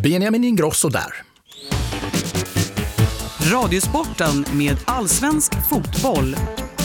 Benjamin Ingrosso där. Radiosporten med allsvensk fotboll.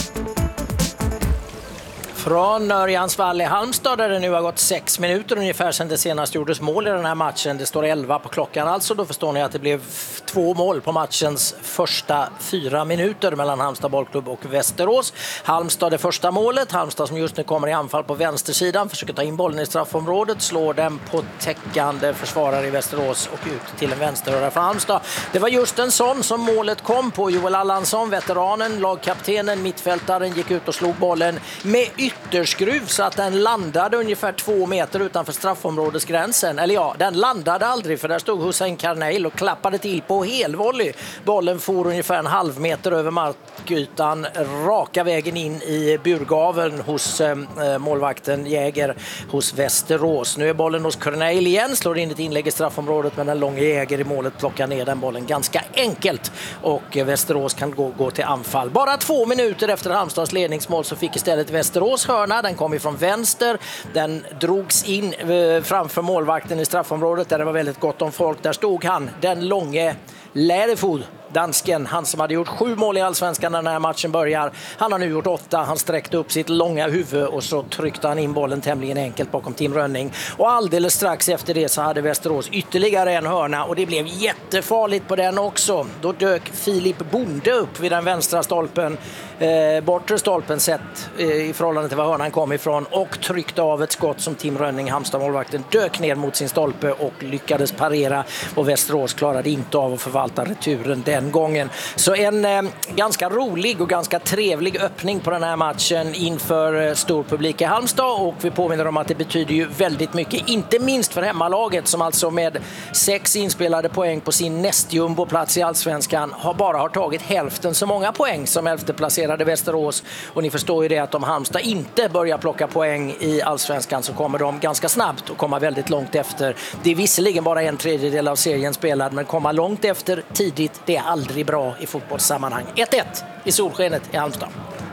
Från Örjansvall i Halmstad där det nu har gått 6 minuter ungefär sedan det senast gjordes mål i den här matchen. Det står 11 på klockan alltså. Då förstår ni att det blev 2 mål på matchens första 4 minuter mellan Halmstad bollklubb och Västerås. Halmstad det första målet. Halmstad som just nu kommer i anfall på vänstersidan. Försöker ta in bollen i straffområdet. Slår den på täckande försvarare i Västerås och ut till en vänsterrörare från Halmstad. Det var just en sån som målet kom på. Joel Allansson, veteranen, lagkaptenen, mittfältaren gick ut och slog bollen med ytterskruv så att den landade ungefär 2 meter utanför straffområdesgränsen. Eller ja, den landade aldrig för där stod Hussein Karneil och klappade till på helvolley. Bollen for ungefär en halv meter över markytan raka vägen in i burgaveln hos målvakten Jäger hos Västerås. Nu är bollen hos Karneil igen, slår in ett inlägg i straffområdet men den långa Jäger i målet plockar ner den bollen ganska enkelt och Västerås kan gå till anfall. Bara 2 minuter efter Halmstads ledningsmål så fick istället Västerås hörna. Den kom ifrån vänster. Den drogs in framför målvakten i straffområdet där det var väldigt gott om folk. Där stod han, den långe Lärefod, dansken, han som hade gjort 7 mål i Allsvenskan när den här matchen börjar. Han har nu gjort 8. Han sträckte upp sitt långa huvud och så tryckte han in bollen tämligen enkelt bakom Tim Rönning. Och alldeles strax efter det så hade Västerås ytterligare en hörna och det blev jättefarligt på den också. Då dök Filip Bonde upp vid den vänstra stolpen, bortre stolpen sett i förhållande till var hörnan kom ifrån och tryckte av ett skott som Tim Rönning, Halmstad-målvakten, dök ner mot sin stolpe och lyckades parera och Västerås klarade inte av att förvalta returen den gången. Så en ganska rolig och ganska trevlig öppning på den här matchen inför stor publik i Halmstad och vi påminner om att det betyder ju väldigt mycket, inte minst för hemmalaget som alltså med 6 inspelade poäng på sin nästjumboplats i Allsvenskan bara har tagit hälften så många poäng som 11:placerade Västerås och ni förstår ju det att om Halmstad inte börjar plocka poäng i Allsvenskan så kommer de ganska snabbt och komma väldigt långt efter. Det är visserligen bara 1/3 av serien spelad men komma långt efter tidigt, det är aldrig bra i fotbollssammanhang. 1-1 i solskenet i Halmstad.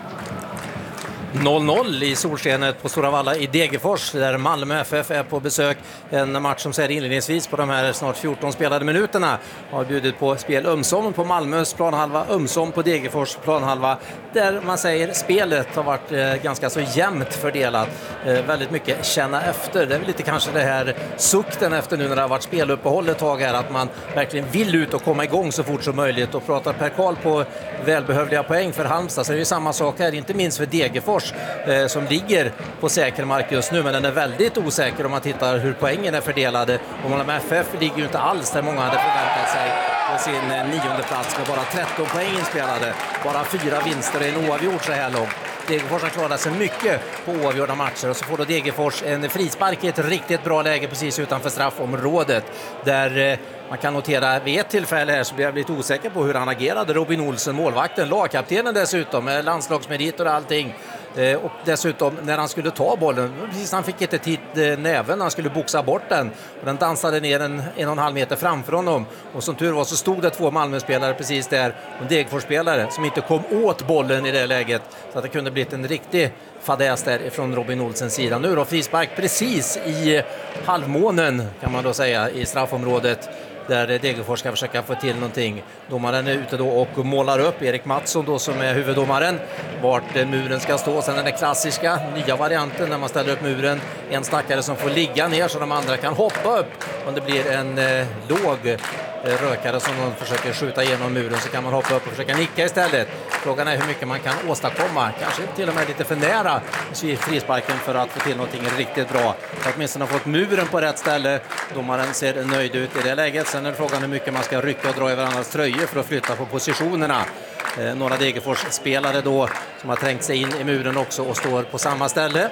0-0 i solskenet på Stora Valla i Degerfors där Malmö FF är på besök. En match som säger inledningsvis på de här snart 14 spelade minuterna har bjudit på spel ömsom på Malmös planhalva, ömsom på Degerfors planhalva där man säger spelet har varit ganska så jämnt fördelat. Väldigt mycket känna efter. Det är väl lite kanske det här sukten efter nu när det har varit speluppehåll ett tag här att man verkligen vill ut och komma igång så fort som möjligt och pratar Per Karl på välbehövliga poäng för Halmstad så är det ju samma sak här, inte minst för Degerfors som ligger på säker mark just nu men den är väldigt osäker om man tittar hur poängen är fördelade och Malmö FF ligger ju inte alls där många hade förväntat sig på sin 9:e plats med bara 13 poäng inspelade, bara 4 vinster och en oavgjord så här långt. Degerfors har klarat sig mycket på oavgjorda matcher och så får då Degerfors en frispark i ett riktigt bra läge precis utanför straffområdet där man kan notera vid ett tillfälle här så blir jag lite osäker på hur han agerade. Robin Olsen, målvakten, lagkaptenen dessutom med landslagsmeriter och allting. Och dessutom när han skulle ta bollen, precis han fick inte tid näven, han skulle boxa bort den och den dansade ner 1,5 meter framför honom och som tur var så stod det 2 Malmö-spelare precis där och en Degerfors-spelare som inte kom åt bollen i det läget så att det kunde blivit en riktig fadäs där från Robin Olsens sida. Nu då frispark precis i halvmånen kan man då säga i straffområdet där Degerfors ska försöka få till någonting. Domaren är ute då och målar upp Erik Mattsson då som är huvuddomaren vart muren ska stå. Sen den klassiska nya varianten när man ställer upp muren. En stackare som får ligga ner så de andra kan hoppa upp. Om det blir en låg rökare som de försöker skjuta igenom muren så kan man hoppa upp och försöka nicka istället. Frågan är hur mycket man kan åstadkomma. Kanske till och med lite för nära frisparken för att få till någonting riktigt bra. Att åtminstone har fått muren på rätt ställe. Domaren ser nöjd ut i det läget. Sen är frågan hur mycket man ska rycka och dra över andras tröjor för att flytta på positionerna. Några Degerfors-spelare då som har trängt sig in i muren också och står på samma ställe.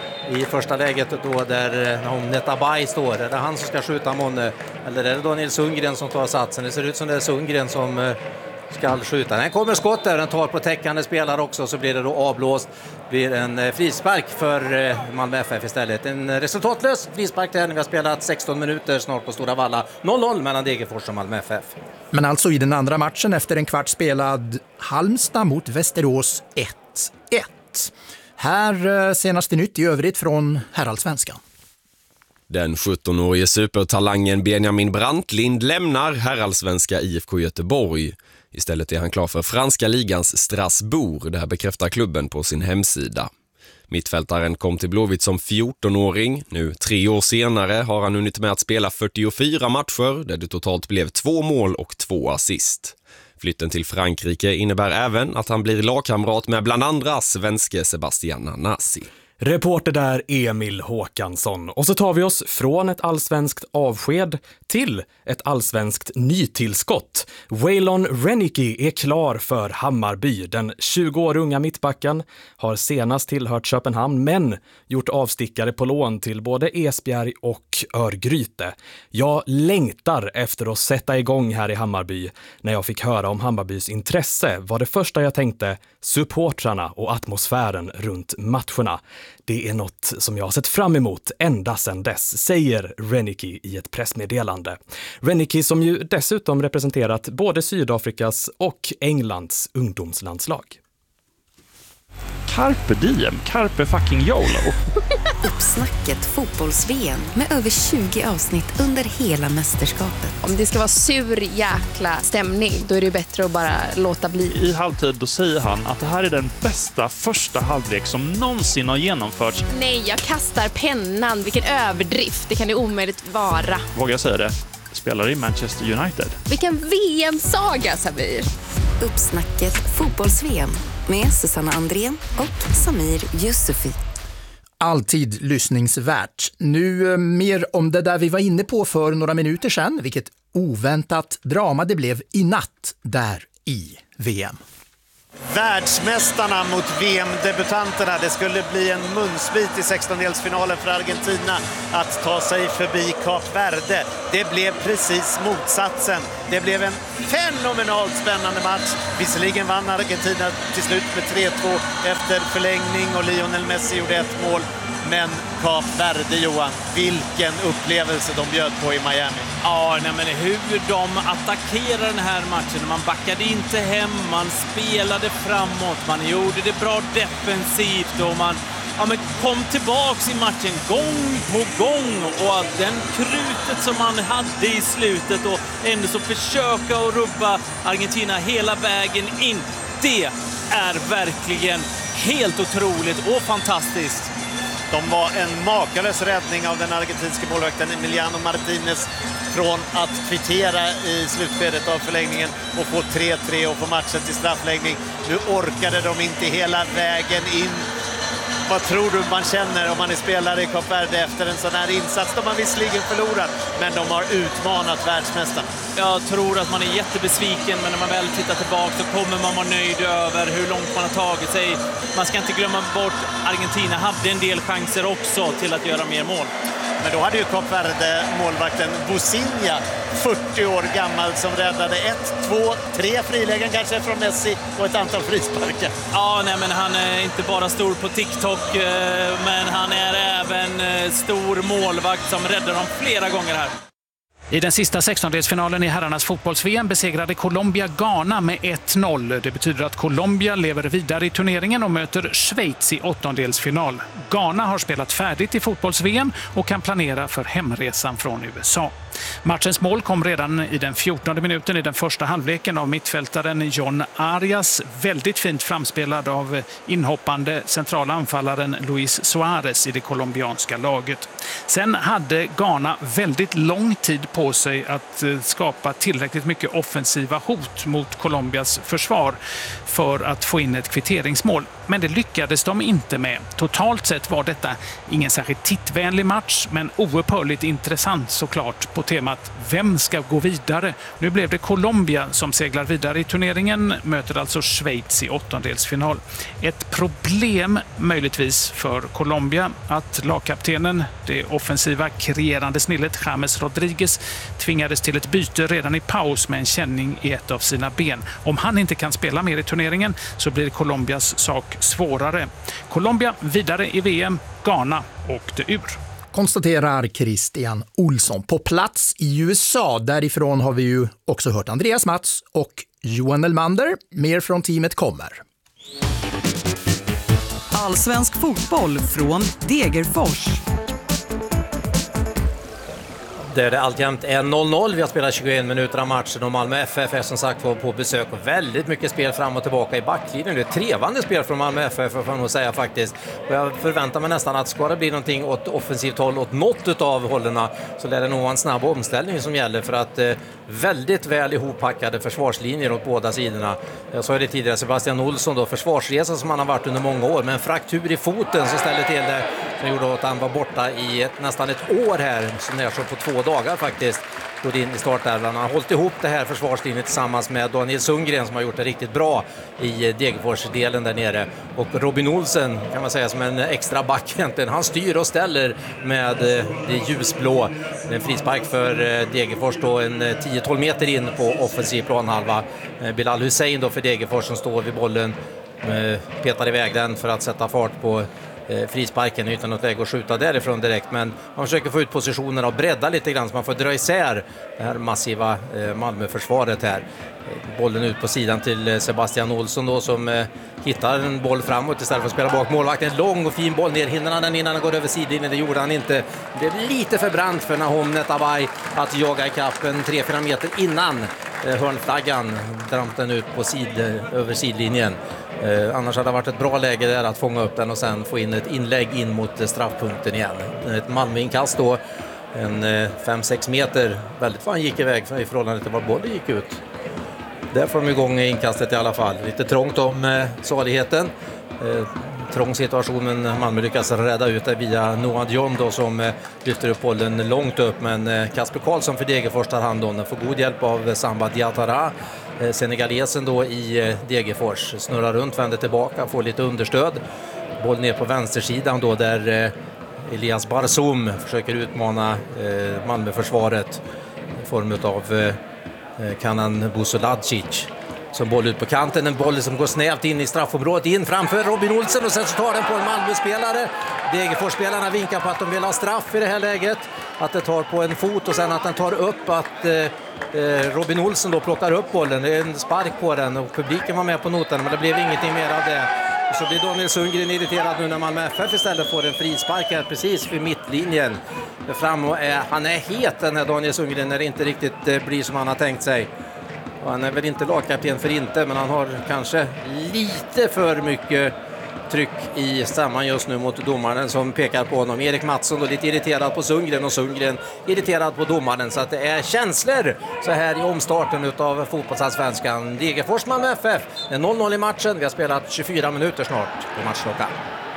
I första läget då där Netabay står, är det han som ska skjuta Monne eller är det Daniel Sundgren som tar satsen? Det ser ut som det är Sundgren som ska skjuta. Den kommer skott där, den tar på täckande spelare också så blir det då avblåst. Blir en frispark för Malmö FF istället. En resultatlös frispark där vi har spelat 16 minuter snart på Stora Valla. 0-0 mellan Degerfors och Malmö FF. Men alltså i den andra matchen efter en kvart spelad Halmstad mot Västerås 1-1. Här senaste nytt i övrigt från herrallsvenskan. Den 17-årige supertalangen Benjamin Brantlind lämnar herrallsvenska IFK Göteborg. Istället är han klar för franska ligans Strasbourg, det här bekräftar klubben på sin hemsida. Mittfältaren kom till Blåvitt som 14-åring. Nu 3 år senare har han hunnit med att spela 44 matcher där det totalt blev 2 mål och 2 assist. Flytten till Frankrike innebär även att han blir lagkamrat med bland andra svenske Sebastian Nanasi. Reporter där Emil Håkansson. Och så tar vi oss från ett allsvenskt avsked till ett allsvenskt nytillskott. Waylon Rennicke är klar för Hammarby. Den 20 år unga mittbacken har senast tillhört Köpenhamn men gjort avstickare på lån till både Esbjerg och Örgryte. Jag längtar efter att sätta igång här i Hammarby. När jag fick höra om Hammarbys intresse var det första jag tänkte supportrarna och atmosfären runt matcherna. Det är något som jag har sett fram emot ända sedan dess, säger Rennicke i ett pressmeddelande. Rennicke som ju dessutom representerat både Sydafrikas och Englands ungdomslandslag. Carpe diem, carpe fucking YOLO. Uppsnacket fotbolls-VM med över 20 avsnitt under hela mästerskapet. Om det ska vara sur jäkla stämning, då är det bättre att bara låta bli. I halvtid då säger han att det här är den bästa första halvlek som någonsin har genomförts. Nej, jag kastar pennan. Vilken överdrift. Det kan det omöjligt vara. Vågar jag säga det? Spelar i Manchester United. Vilken VM-saga, Samir. Uppsnacket fotbolls-VM med Susanna Andrén och Samir Yusufi. Alltid lyssningsvärt. Nu mer om det där vi var inne på för några minuter sedan. Vilket oväntat drama det blev i natt där i VM. Världsmästarna mot VM-debutanterna. Det skulle bli en munsbit i 16-delsfinalen för Argentina att ta sig förbi Kap Verde. Det blev precis motsatsen. Det blev en fenomenalt spännande match. Visserligen vann Argentina till slut med 3-2 efter förlängning och Lionel Messi gjorde 1 mål. Men Kap Verde, Johan, vilken upplevelse de bjöd på i Miami. Ja, nej, men hur de attackerade den här matchen. Man backade inte hem, man spelade framåt, man gjorde det bra defensivt och man kom tillbaks i matchen gång på gång. Och den krutet som man hade i slutet och ändå så försöka att rubba Argentina hela vägen in. Det är verkligen helt otroligt och fantastiskt. De var en makalös räddning av den argentinska målvakten Emiliano Martinez från att kvittera i slutskedet av förlängningen och få 3-3 och få matchen till straffläggning. Nu orkade de inte hela vägen in. Vad tror du man känner om man är spelare i Kap Verde efter en sån här insats? De har visserligen förlorat, men de har utmanat världsmästaren. Jag tror att man är jättebesviken, men när man väl tittar tillbaka så kommer man vara nöjd över hur långt man har tagit sig. Man ska inte glömma bort Argentina hade en del chanser också till att göra mer mål. Men då hade ju Kap Verde målvakten Bosinha, 40 år gammal, som räddade 1, 2, 3 frilägen kanske från Messi och ett antal frisparkar. Ja, nej, men han är inte bara stor på TikTok, men han är även stor målvakt som räddar dem flera gånger här. I den sista 16-delsfinalen i herrarnas fotbolls-VM besegrade Colombia Ghana med 1-0. Det betyder att Colombia lever vidare i turneringen och möter Schweiz i 8-delsfinal. Ghana har spelat färdigt i fotbolls-VM och kan planera för hemresan från USA. Matchens mål kom redan i den 14:e minuten i den första halvleken av mittfältaren John Arias. Väldigt fint framspelad av inhoppande centrala anfallaren Luis Suarez i det colombianska laget. Sen hade Ghana väldigt lång tid på sig att skapa tillräckligt mycket offensiva hot mot Colombias försvar för att få in ett kvitteringsmål. Men det lyckades de inte med. Totalt sett var detta ingen särskilt tittvänlig match, men oupphörligt intressant såklart på temat vem ska gå vidare. Nu blev det Colombia som seglar vidare i turneringen, möter alltså Schweiz i 8-delsfinal. Ett problem möjligtvis för Colombia att lagkaptenen, det offensiva kreerande snillet James Rodriguez, tvingades till ett byte redan i paus med en känning i ett av sina ben. Om han inte kan spela mer i turneringen så blir Colombias sak svårare. Colombia vidare i VM, Ghana åkte ur. Konstaterar Christian Olsson. På plats i USA, därifrån har vi ju också hört Andreas Mats och Johan Elmander. Mer från teamet kommer. Allsvensk fotboll från Degerfors. Där det alltjämt är 0-0. Vi har spelat 21 minuter av matchen och Malmö FF är som sagt på besök och väldigt mycket spel fram och tillbaka i backlinjen. Det är trevande spel från Malmö FF får man nog säga faktiskt. Och jag förväntar mig nästan att ska det bli någonting åt offensivt håll, åt något av hållerna, så lär det nog vara en snabb omställning som gäller, för att väldigt väl ihoppackade försvarslinjer åt båda sidorna. Jag sa det tidigare, Sebastian Olsson då, försvarsresa som han har varit under många år, med en fraktur i foten som ställde till det, som gjorde att han var borta i nästan ett år här, som är så på 2 dagar faktiskt, gått in i startelvan. Han har hållit ihop det här försvarslinjen tillsammans med Daniel Sundgren som har gjort det riktigt bra i Degerfors-delen där nere. Och Robin Olsen kan man säga som en extra back egentligen. Han styr och ställer med det ljusblå. En frispark för Degerfors då, en 10-12 meter in på offensiv planhalva. Bilal Hussein då för Degerfors som står vid bollen, petar iväg den för att sätta fart på frisparken utan att lägga och skjuta därifrån direkt, men man försöker få ut positionerna och bredda lite grann så man får dra isär det här massiva Malmö-försvaret här. Bollen ut på sidan till Sebastian Olsson då, som hittar en boll framåt istället för att spela bak målvakten. En lång och fin boll ner, hinner han den innan han går över sidlinjen? Det gjorde han inte. Det är lite för brant för Nahom Netabay att jaga i kappen 3-4 meter innan hörnflaggan dramp den ut på över sidlinjen. Annars hade det varit ett bra läge där att fånga upp den och sen få in ett inlägg in mot straffpunkten igen. Ett Malmö-inkast då, en 5-6 meter, väldigt fan gick iväg i förhållande till var bollen gick ut. Där får de igång inkastet i alla fall. Lite trångt om saligheten. Trång situation, men Malmö lyckas rädda ut det via Noah John då, som lyfter upp bollen långt upp, men Kasper Karlsson för Degerfors tar hand om den, får god hjälp av Samba Diatara, senegalesen då i Degerfors, snurrar runt, vänder tillbaka, får lite understöd, boll ner på vänstersidan då, där Elias Barzoum försöker utmana Malmöförsvaret i form av Kanan Busolacic. Som boll ut på kanten, en boll som går snävt in i straffområdet, in framför Robin Olsen och sen så tar den på en Malmö-spelare. Degerfors-spelarna vinkar på att de vill ha straff i det här läget. Att det tar på en fot och sen att den tar upp, att Robin Olsen då plockar upp bollen. Det är en spark på den och publiken var med på noten, men det blev ingenting mer av det. Och så blir Daniel Sundgren irriterad nu när Malmö FF istället får en frispark här precis vid mittlinjen. Fram och han är het, den här Daniel Sundgren, när det inte riktigt blir som han har tänkt sig. Och han är väl inte lagkapten för inte, men han har kanske lite för mycket tryck i stämman just nu mot domaren som pekar på honom. Erik Mattsson då lite irriterad på Sundgren och Sundgren irriterad på domaren, så att det är känslor så här i omstarten av fotbollsallsvenskan. Degerfors Malmö FF, det är 0-0 i matchen. Vi har spelat 24 minuter snart på matchklockan.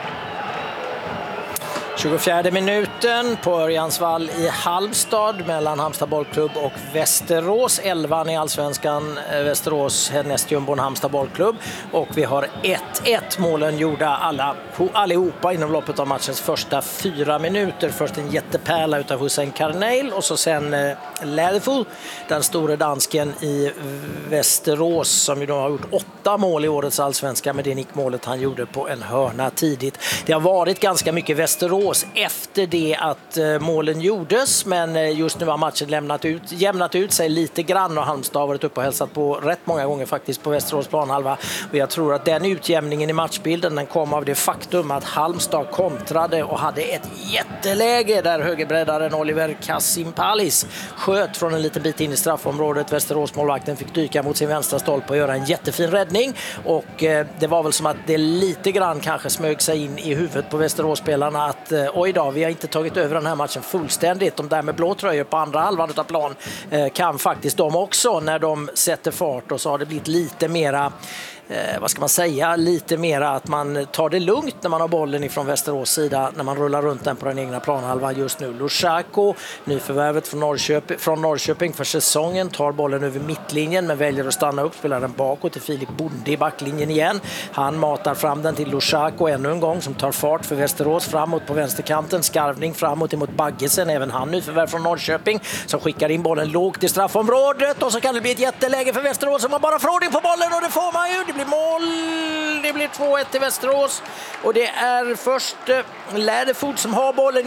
24 minuten på Örjansvall i Halmstad mellan Halmstad bollklubb och Västerås. 11 i allsvenskan, Västerås nästjumbon Halmstad bollklubb. Och vi har 1-1, målen gjorda allihopa inom loppet av matchens första 4 minuter. Först en jättepärla utav Hussein Karneil och så sen Lerfu, den store dansken i Västerås, som ju då har gjort 8 mål i årets allsvenska med det nickmålet han gjorde på en hörna tidigt. Det har varit ganska mycket Västerås efter det att målen gjordes, men just nu har matchen jämnat ut sig lite grann och Halmstad har varit uppe och hälsat på rätt många gånger faktiskt på Västerås planhalva. Och jag tror att den utjämningen i matchbilden, den kom av det faktum att Halmstad kontrade och hade ett jätteläge där högerbreddaren Oliver Kasimpalis sköt från en liten bit in i straffområdet. Västerås målvakten fick dyka mot sin vänstra stolpe och göra en jättefin räddning, och det var väl som att det lite grann kanske smög sig in i huvudet på Västerås-spelarna att oj då, vi har inte tagit över den här matchen fullständigt. De där med blå tröjor på andra halvan av plan kan faktiskt de också när de sätter fart, och så har det blivit lite mera vad ska man säga, lite mer att man tar det lugnt när man har bollen ifrån Västerås sida, när man rullar runt den på den egna planhalvan just nu. Lushako, nyförvärvet från Norrköping för säsongen, tar bollen över mittlinjen men väljer att stanna upp, spelar den bakåt till Filip Bonde i backlinjen igen. Han matar fram den till Lushako ännu en gång, som tar fart för Västerås framåt på vänsterkanten, skarvning framåt emot Baggesen, även han nyförvärv från Norrköping, som skickar in bollen lågt i straffområdet, och så kan det bli ett jätteläge för Västerås som man bara får ordning på bollen, och det får man ju. Det blir mål, det blir 2-1 till Västerås, och det är först Läderfot som har bollen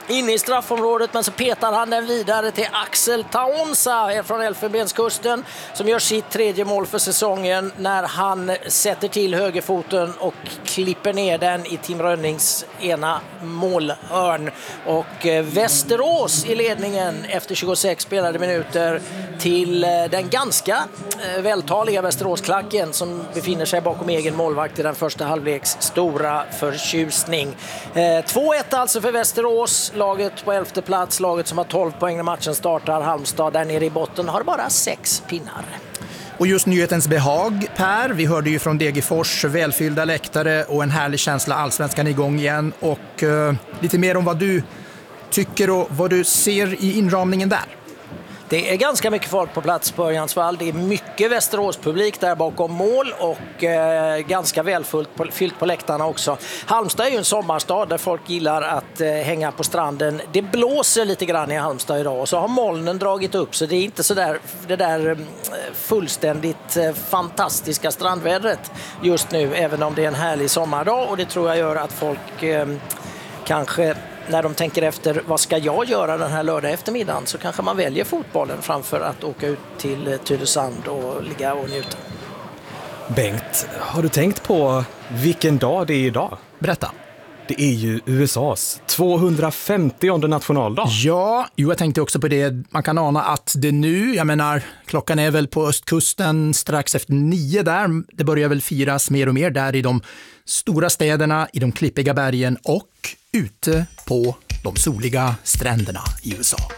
inne i straffområdet, men så petar han den vidare till Axel Taonsa från Elfenbenskusten som gör sitt 3:e mål för säsongen när han sätter till högerfoten och klipper ner den i Tim Rönnings ena målhörn. Och Västerås i ledningen efter 26 spelade minuter till den ganska vältaliga Västeråsklacken som befinner sig bakom egen målvakt i den första halvleks stora förtjusning. 2-1 alltså för Västerås, laget på 11:e plats, laget som har 12 poäng när matchen startar. Halmstad där nere i botten har bara 6 pinnar. Och just nyhetens behag, Per, vi hörde ju från Degerfors välfyllda läktare och en härlig känsla, allsvenskan igång igen. Och lite mer om vad du tycker och vad du ser i inramningen där. Det är ganska mycket folk på plats på Örjansvall. Det är mycket Västerås-publik där bakom mål och ganska välfyllt på läktarna också. Halmstad är ju en sommarstad där folk gillar att hänga på stranden. Det blåser lite grann i Halmstad idag och så har molnen dragit upp, så det är inte så där det där fullständigt fantastiska strandvädret just nu, även om det är en härlig sommardag, och det tror jag gör att folk kanske, när de tänker efter vad ska jag göra den här lördag eftermiddagen, så kanske man väljer fotbollen framför att åka ut till Tylösand och ligga och njuta. Bengt, har du tänkt på vilken dag det är idag? Berätta. Det är ju USAs 250:e nationaldag. Ja, jag tänkte också på det. Man kan ana att det nu, jag menar, klockan är väl på östkusten strax efter 9 där. Det börjar väl firas mer och mer där i de stora städerna, i de klippiga bergen och ute på de soliga stränderna i USA.